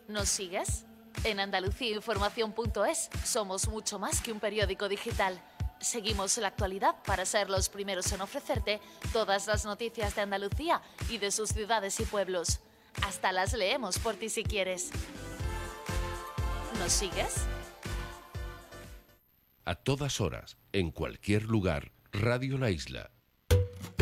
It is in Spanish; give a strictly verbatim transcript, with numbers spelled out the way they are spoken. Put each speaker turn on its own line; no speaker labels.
¿Nos sigues? En andalucía información punto es somos mucho más que un periódico digital. Seguimos la actualidad para ser los primeros en ofrecerte todas las noticias de Andalucía y de sus ciudades y pueblos. Hasta las leemos por ti si quieres. ¿Nos sigues?
A todas horas, en cualquier lugar, Radio La Isla,